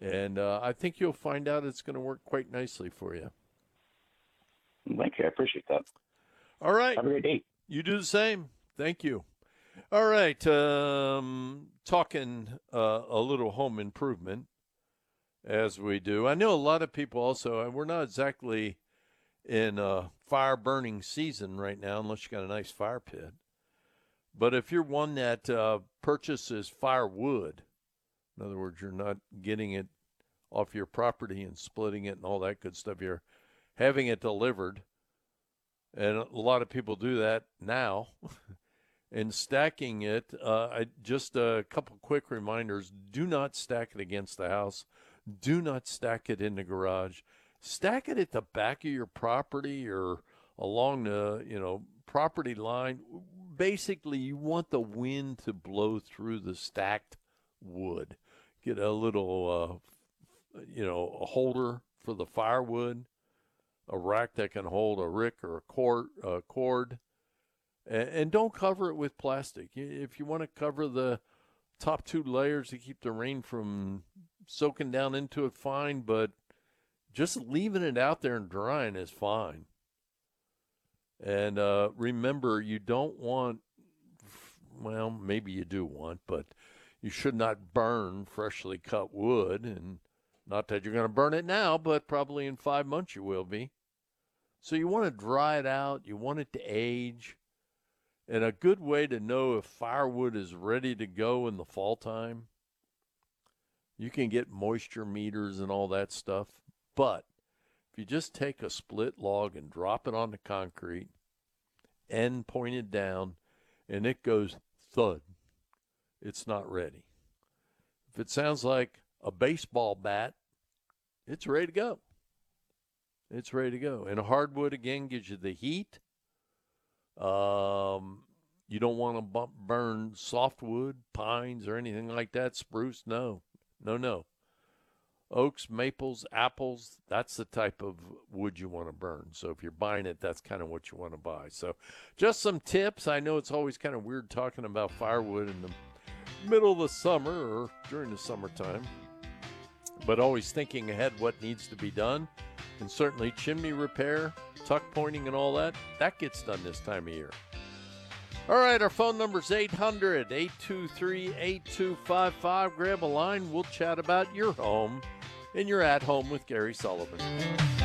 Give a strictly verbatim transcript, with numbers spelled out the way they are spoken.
And uh, I think you'll find out it's going to work quite nicely for you. Thank you. I appreciate that. All right. Have a great day. You do the same. Thank you. All right. Um, talking uh, a little home improvement as we do. I know a lot of people also, and we're not exactly in a fire burning season right now unless you got a nice fire pit. But if you're one that uh, purchases firewood, in other words, you're not getting it off your property and splitting it and all that good stuff, you're having it delivered. And a lot of people do that now. And stacking it, uh, I, just a couple quick reminders. Do not stack it against the house. Do not stack it in the garage. Stack it at the back of your property or along the, you know, property line. Basically, you want the wind to blow through the stacked wood. Get a little, uh, you know, a holder for the firewood, a rack that can hold a rick or a cord, uh, cord. And, and don't cover it with plastic. If you want to cover the top two layers to keep the rain from soaking down into it, fine, but just leaving it out there and drying is fine. And uh, remember, you don't want, well, maybe you do want, but you should not burn freshly cut wood. And not that you're going to burn it now, but probably in five months you will be. So you want to dry it out. You want it to age. And a good way to know if firewood is ready to go in the fall time, you can get moisture meters and all that stuff. But if you just take a split log and drop it on the concrete, end pointed down, and it goes thud, it's not ready. If it sounds like a baseball bat, it's ready to go. It's ready to go. And hardwood, again, gives you the heat. Um, you don't want to bump, burn softwood, pines, or anything like that. Spruce, no. No, no. Oaks, maples, apples, that's the type of wood you want to burn. So if you're buying it, that's kind of what you want to buy. So just some tips. I know it's always kind of weird talking about firewood in the middle of the summer or during the summertime, but always thinking ahead what needs to be done. And certainly chimney repair, tuck pointing and all that, that gets done this time of year. All right, our phone number is eight hundred, eight two three, eight two five five. Grab a line. We'll chat about your home and you're at home with Gary Sullivan.